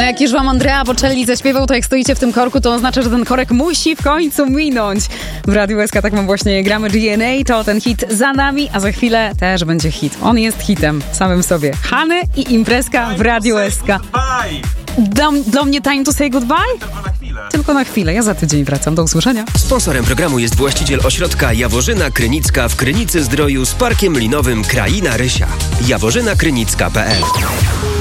No jak już wam Andrea Bocelli zaśpiewał, to jak stoicie w tym korku, to oznacza, że ten korek musi w końcu minąć. W Radiu SK tak mam właśnie gramy DNA, to ten hit za nami, a za chwilę też będzie hit. On jest hitem samym sobie. Hany i imprezka w Radiu SK. Do mnie time to say goodbye? Tylko na chwilę. Ja za tydzień wracam. Do usłyszenia. Sponsorem programu jest właściciel ośrodka Jaworzyna Krynicka w Krynicy Zdroju z parkiem linowym Kraina Rysia. jaworzynakrynicka.pl